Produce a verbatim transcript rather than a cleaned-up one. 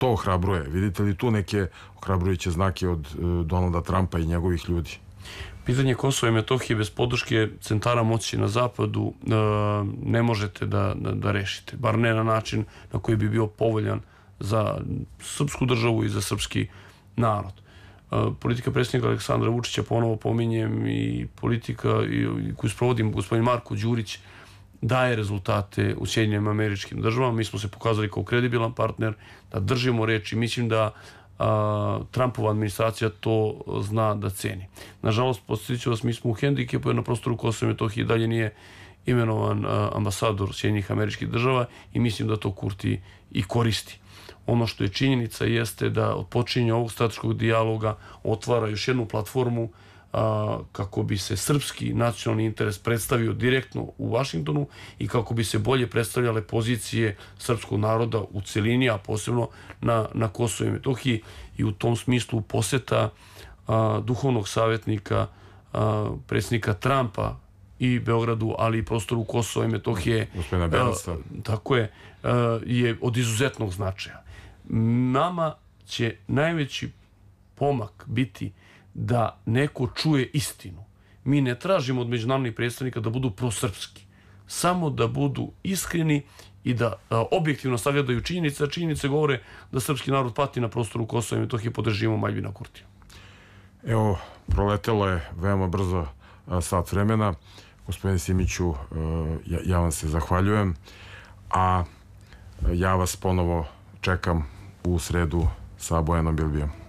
to ohrabruje? Vidite li tu neke ohrabrujuće znake od Donalda Trumpa i njegovih ljudi? Pitanje Kosova i Metohije bez podrške centara moći na zapadu ne možete da, da, da rešite. Bar ne na način na koji bi bio povoljan za srpsku državu i za srpski narod. Politika predsjednika Aleksandra Vučića, ponovo pominjem, i politika koju sprovodim gospodin Marko Đurić, daje rezultate u Sjedinjenim Američkim Državama. Mi smo se pokazali kao kredibilan partner, da držimo reč i mislim da a, Trumpova administracija to zna da ceni. Nažalost, podsjetit ću vas, mi smo u hendikepu jer na prostoru Kosova i Metohije dalje nije imenovan a, ambasador Sjedinjenih Američkih Država i mislim da to Kurti i koristi. Ono što je činjenica jeste da od počinjenja ovog strateškog dijaloga otvara još jednu platformu a, kako bi se srpski nacionalni interes predstavio direktno u Vašingtonu i kako bi se bolje predstavljale pozicije srpskog naroda u celini, a posebno na, na Kosovu i Metohiji, i u tom smislu poseta a, duhovnog savjetnika a, predsjednika Trumpa i Beogradu, ali i prostoru Kosova i Metohije, a, tako je, a, je od izuzetnog značaja. Nama će najveći pomak biti da neko čuje istinu. Mi ne tražimo od međunarodnih predstavnika da budu prosrpski, samo da budu iskreni i da a, objektivno sagledaju činjenice, a činjenice govore da srpski narod pati na prostoru Kosova i Metohije, podržimo Aljbina Kurtija. Evo, proletelo je veoma brzo a, sat vremena. Gospodine Simiću, ja, ja vam se zahvaljujem, a ja vas ponovo čekam u sredu sa Bojanom Bilbijom.